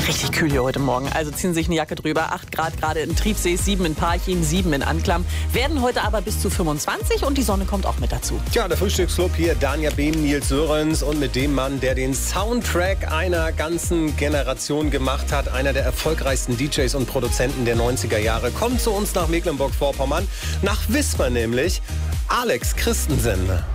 Richtig kühl hier heute Morgen. Also ziehen Sie sich eine Jacke drüber. 8 Grad gerade in Triebsee, 7 in Parchim, 7 in Anklam. Werden heute aber bis zu 25 und die Sonne kommt auch mit dazu. Tja, der Frühstücksclub hier, Danja Behm, Nils Sörens und mit dem Mann, der den Soundtrack einer ganzen Generation gemacht hat, einer der erfolgreichsten DJs und Produzenten der 90er Jahre, kommt zu uns nach Mecklenburg-Vorpommern, nach Wismar nämlich, Alex Christensen.